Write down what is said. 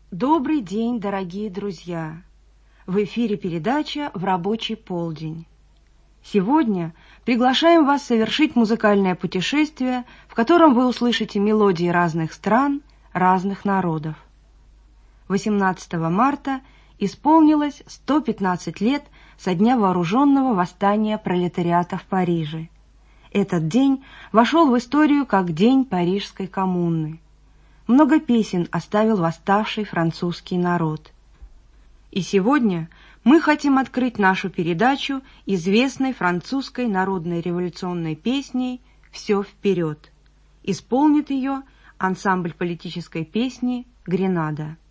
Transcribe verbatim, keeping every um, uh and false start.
Добрый день, дорогие друзья! В эфире передача «В рабочий полдень». Сегодня приглашаем вас совершить музыкальное путешествие, в котором вы услышите мелодии разных стран, разных народов. восемнадцатого марта исполнилось сто пятнадцать лет со дня вооруженного восстания пролетариата в Париже. Этот день вошел в историю как День Парижской коммуны. Много песен оставил восставший французский народ. И сегодня мы хотим открыть нашу передачу известной французской народной революционной песней «Все вперед». Исполнит ее ансамбль политической песни «Гренада».